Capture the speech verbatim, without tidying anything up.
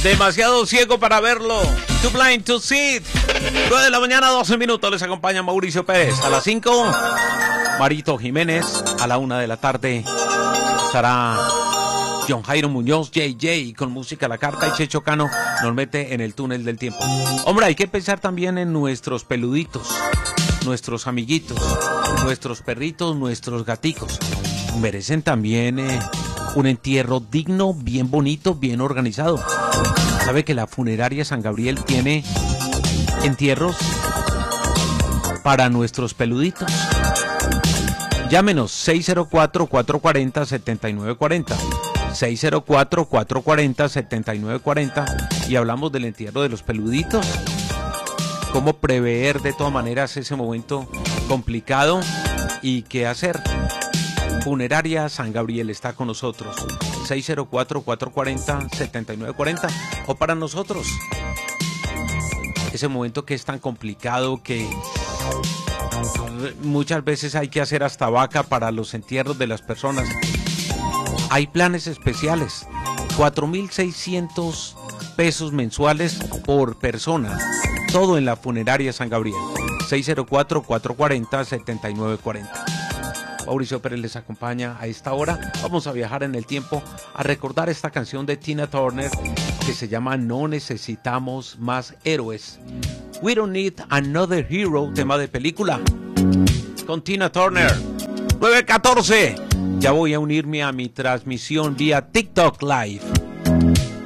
Demasiado ciego para verlo. Too blind to see it. nueve de la mañana, doce minutos. Les acompaña Mauricio Pérez. A las cinco, Marito Jiménez. A la una de la tarde estará John Jairo Muñoz, J J, con música a la carta, y Checho Cano nos mete en el túnel del tiempo. Hombre, hay que pensar también en nuestros peluditos, nuestros amiguitos, nuestros perritos, nuestros gaticos. Merecen también eh, un entierro digno, bien bonito, bien organizado. ¿Sabe que la funeraria San Gabriel tiene entierros para nuestros peluditos? Llámenos seis cero cuatro, cuatro cuatro cero, siete nueve cuatro cero, seis cero cuatro, cuatro cuatro cero, siete nueve cuatro cero, y hablamos del entierro de los peluditos. Cómo prever de todas maneras ese momento complicado y qué hacer. Funeraria San Gabriel está con nosotros. seis cero cuatro, cuatro cuatro cero, siete nueve cuatro cero. O para nosotros, ese momento que es tan complicado que muchas veces hay que hacer hasta vaca para los entierros de las personas. Hay planes especiales, cuatro mil seiscientos pesos mensuales por persona. Todo en la Funeraria San Gabriel. seis cero cuatro, cuatro cuatro cero, siete nueve cuatro cero. Mauricio Pérez les acompaña a esta hora. Vamos a viajar en el tiempo a recordar esta canción de Tina Turner que se llama No necesitamos más héroes. We don't need another hero, tema de película con Tina Turner. nueve catorce. Ya voy a unirme a mi transmisión vía TikTok Live.